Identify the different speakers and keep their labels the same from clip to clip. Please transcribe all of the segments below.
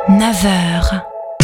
Speaker 1: 9h.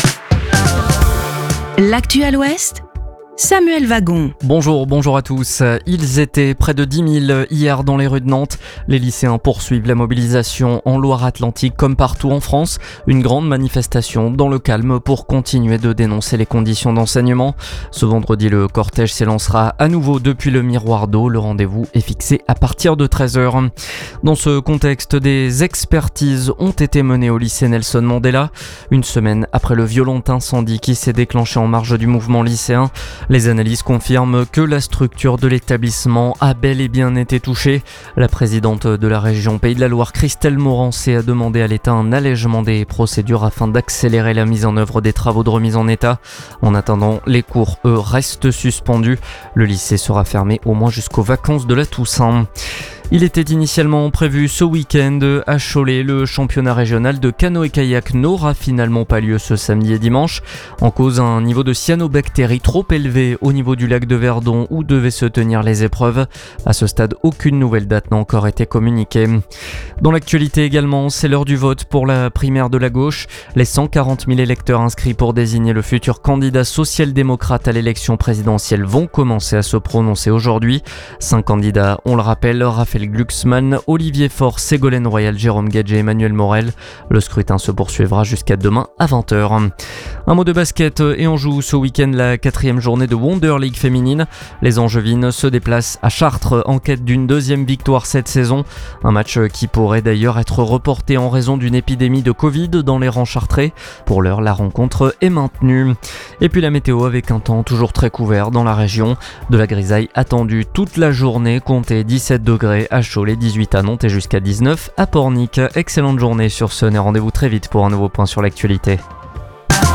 Speaker 1: L'actu à l'Ouest, Samuel Wagon.
Speaker 2: Bonjour à tous. Ils étaient près de 10 000 hier dans les rues de Nantes. Les lycéens poursuivent la mobilisation en Loire-Atlantique comme partout en France. Une grande manifestation dans le calme pour continuer de dénoncer les conditions d'enseignement. Ce vendredi, le cortège s'élancera à nouveau depuis le Miroir d'eau. Le rendez-vous est fixé à partir de 13h. Dans ce contexte, des expertises ont été menées au lycée Nelson Mandela. Une semaine après le violent incendie qui s'est déclenché en marge du mouvement lycéen. Les analyses confirment que la structure de l'établissement a bel et bien été touchée. La présidente de la région Pays de la Loire, Christelle Morancé, a demandé à l'État un allègement des procédures afin d'accélérer la mise en œuvre des travaux de remise en état. En attendant, les cours, eux, restent suspendus. Le lycée sera fermé au moins jusqu'aux vacances de la Toussaint. Il était initialement prévu ce week-end à Cholet. Le championnat régional de canoë-kayak n'aura finalement pas lieu ce samedi et dimanche. En cause, un niveau de cyanobactéries trop élevé au niveau du lac de Verdon où devaient se tenir les épreuves. À ce stade, aucune nouvelle date n'a encore été communiquée. Dans l'actualité également, c'est l'heure du vote pour la primaire de la gauche. Les 140 000 électeurs inscrits pour désigner le futur candidat social-démocrate à l'élection présidentielle vont commencer à se prononcer aujourd'hui. 5 candidats, on le rappelle, Raphaël Glucksmann, Olivier Faure, Ségolène Royal, Jérôme Gadget et Emmanuel Morel. Le scrutin se poursuivra jusqu'à demain à 20h. Un mot de basket et on joue ce week-end la 4e journée de Wonder League féminine. Les Angevines se déplacent à Chartres en quête d'une deuxième victoire cette saison. Un match qui pourrait d'ailleurs être reporté en raison d'une épidémie de Covid dans les rangs chartrais. Pour l'heure, la rencontre est maintenue. Et puis la météo avec un temps toujours très couvert dans la région. De la grisaille attendue toute la journée, comptez 17 degrés à Cholet, 18 à Nantes et jusqu'à 19 à Pornic. Excellente journée sur ce et rendez-vous très vite pour un nouveau point sur l'actualité.